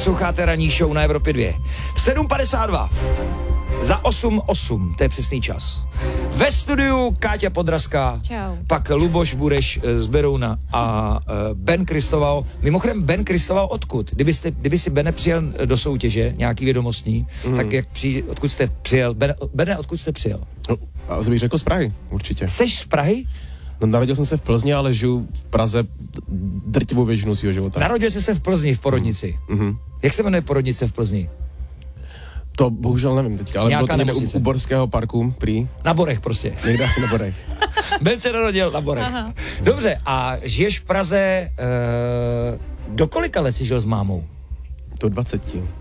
Posloucháte ranní show na Evropě 2. V 7:52. Za 8:08, to je přesný čas. Ve studiu Káťa Podrazká, Čau. pak Luboš Bureš z Berouna a Ben Kristoval. Mimochodem Ben Kristoval odkud? Kdyby si Bene přijel do soutěže, nějaký vědomostní, tak jak odkud jste přijel? Bene, odkud jste přijel? No, a bych řekl z Prahy, určitě. Jseš z Prahy? No, narodil jsem se v Plzni, ale žiju v Praze drtivou většinu svého života. Narodil jsi se v Plzni, v porodnici. Jak se jmenuje porodnice v Plzni? To bohužel nevím teďka, ale bylo to někde u Borského parku, prý. Na Borech prostě. Někde asi na Borech. Ben se narodil na Borech. Aha. Dobře, a žiješ v Praze, do kolika let jsi žil s mámou? Do 20.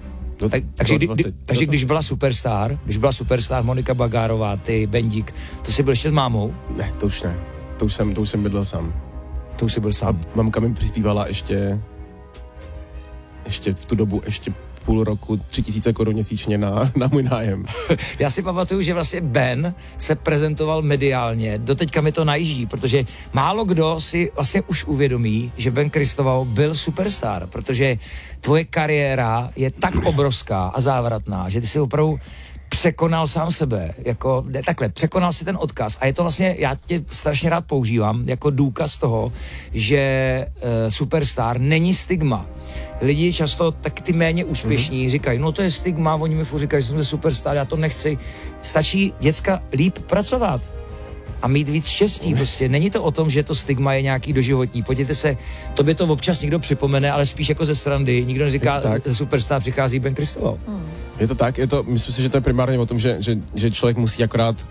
Takže když byla superstar Monika Bagárová, ty, Bendík, to jsi byl ještě s mámou? Ne, to už ne. To už jsem bydlel sám. To už jsi byl sám. A mamka mi přispívala ještě v tu dobu půl roku 3 000 korun měsíčně na můj nájem. Já si pamatuju, že vlastně Ben se prezentoval mediálně, doteďka mi to najíždí, protože málo kdo si vlastně už uvědomí, že Ben Kristoval byl superstar, protože tvoje kariéra je tak obrovská a závratná, že ty si opravdu překonal sám sebe, překonal si ten odkaz a je to vlastně, já tě strašně rád používám jako důkaz toho, že superstar není stigma. Lidi často, tak ty méně úspěšní, říkají, no to je stigma, oni mi furt říkají, že jsem superstar, já to nechci. Stačí, děcka, líp pracovat a mít víc štěstí, prostě. Není to o tom, že to stigma je nějaký doživotní. Podívejte se, tobě to občas někdo připomene, ale spíš jako ze srandy. Nikdo neříká, že superstar přichází Ben Kristoval. Je to tak, myslím si, že to je primárně o tom, že člověk musí akorát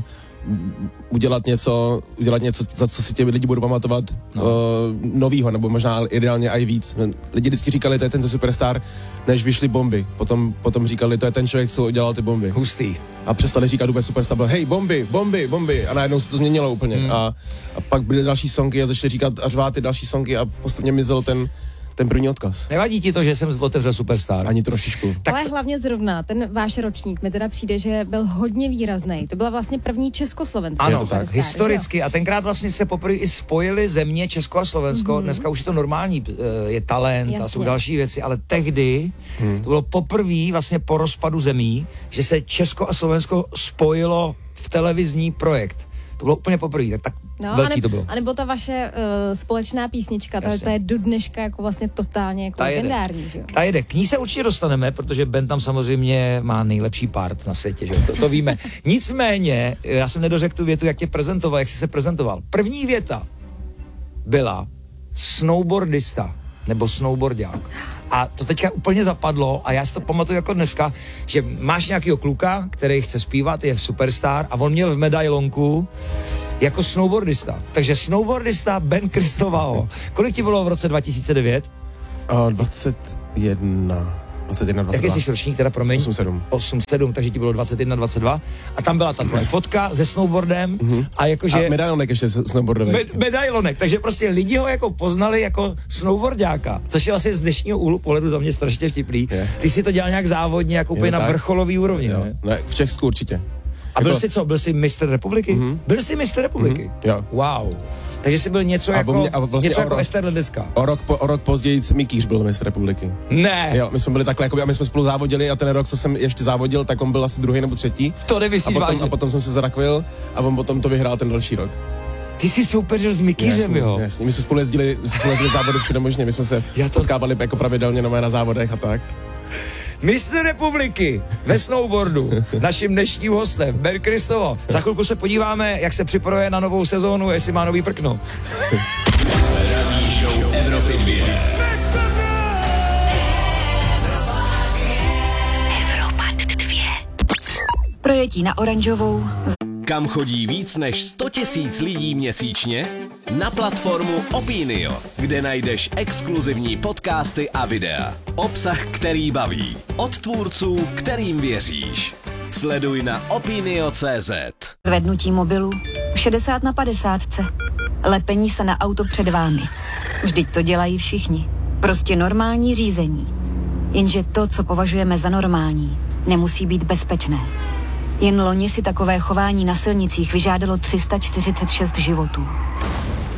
udělat něco, za co si tě lidi budou pamatovat novýho, nebo možná ideálně i víc. Lidi vždycky říkali, to je ten superstar, než vyšly bomby. Potom říkali, to je ten člověk, co udělal ty bomby. Hustý. A přestali říkat úplně superstar, byl, hej, bomby. A najednou se to změnilo úplně. A pak byly další songy a začali říkat a řvát ty další songy a postupně mizel ten první odkaz. Nevadí ti to, že jsem otevřel superstar? Ani trošičku. Ale hlavně zrovna ten váš ročník mi teda přijde, že byl hodně výrazný. To byla vlastně první československá. Ano, tak, historicky. A tenkrát vlastně se poprvé i spojily země Česko a Slovensko. Dneska už je to normální, je talent. Jasně. A jsou další věci, ale tehdy to bylo poprvé vlastně po rozpadu zemí, že se Česko a Slovensko spojilo v televizní projekt. To bylo úplně poprvé, tak velký to bylo. A nebo ta vaše společná písnička, ta je do dneška jako vlastně totálně jako legendární, že jo? Ta jede. K ní se určitě dostaneme, protože Ben tam samozřejmě má nejlepší part na světě, že jo? To víme. Nicméně, já jsem nedořekl tu větu, jak tě prezentoval, jak jsi se prezentoval. První věta byla snowboardista, nebo snowboardák. A to teďka úplně zapadlo a já si to pamatuju jako dneska, že máš nějakýho kluka, který chce zpívat, je superstar a on měl v medailonku jako snowboardista. Takže snowboardista Ben Kristoval. Kolik ti bylo v roce 2009? 21, 22. Jaký jsi ročník, teda promiň? 8-7, takže ti bylo 21, 22. A tam byla ta tvoje fotka se snowboardem a jakože... A medailonek ještě snowboardový. Medailonek, takže prostě lidi ho jako poznali jako snowboardáka, což je vlastně z dnešního úhlu pohledu za mě strašně vtipný. Ty si to dělal nějak závodně, jako úplně na vrcholový úrovni, ne? V Česku určitě. A byl jsi co? Byl jsi mistr republiky? Byl jsi mistr republiky? Jo. Wow. Takže jsi byl něco jako Ester Ledecká. O rok později Mikýř byl mistr republiky. Ne. Jo, my jsme byli takhle, a my jsme spolu závodili a ten rok, co jsem ještě závodil, tak on byl asi 2. nebo 3. To nemyslíš vážně. A potom jsem se zarakvil a on potom to vyhrál ten další rok. Ty jsi soupeřil s Mikýřem, jo? Jasně. My jsme spolu jezdili závody všude možně, my jsme se potkávali jako pravidelně na závodech a tak. Mistr republiky ve snowboardu, naším dnešním hostem, Ben Kristoval. Za chvilku se podíváme, jak se připravuje na novou sezónu, jestli má nový prkno. Ranní show Evropy 2. Evropa 2. Projetí na oranžovou. Kam chodí víc než 100 000 lidí měsíčně? Na platformu Opinio, kde najdeš exkluzivní podcasty a videa. Obsah, který baví. Od tvůrců, kterým věříš. Sleduj na opinio.cz. Zvednutí mobilu 60/50. Lepení se na auto před vámi. Vždyť to dělají všichni. Prostě normální řízení. Jenže to, co považujeme za normální, nemusí být bezpečné. Jen loni si takové chování na silnicích vyžádalo 346 životů.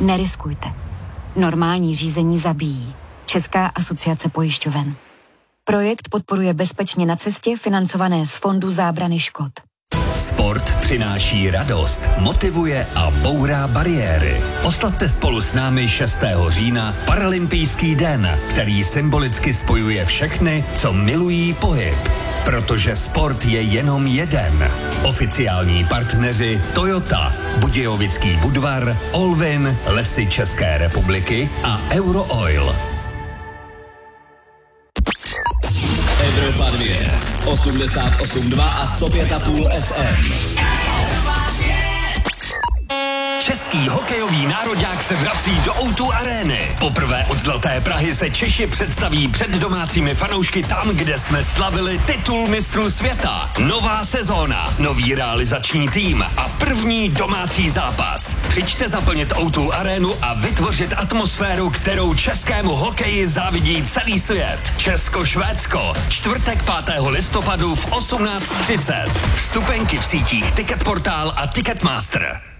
Neriskujte. Normální řízení zabíjí. Česká asociace pojišťoven. Projekt podporuje Bezpečně na cestě, financované z Fondu zábrany škod. Sport přináší radost, motivuje a bourá bariéry. Oslavte spolu s námi 6. října Paralympijský den, který symbolicky spojuje všechny, co milují pohyb. Protože sport je jenom jeden. Oficiální partneři Toyota, Budějovický Budvar, Olvin, Lesy České republiky a Eurooil. Evropa 2, 88,2 a 105,5 FM. Český hokejový nároďák se vrací do O2 arény. Poprvé od Zlaté Prahy se Češi představí před domácími fanoušky tam, kde jsme slavili titul mistrů světa. Nová sezóna, nový realizační tým a první domácí zápas. Přijďte zaplnit O2 arénu a vytvořit atmosféru, kterou českému hokeji závidí celý svět. Česko-Švédsko, čtvrtek 5. listopadu v 18:30. Vstupenky v sítích Ticketportál a Ticketmaster.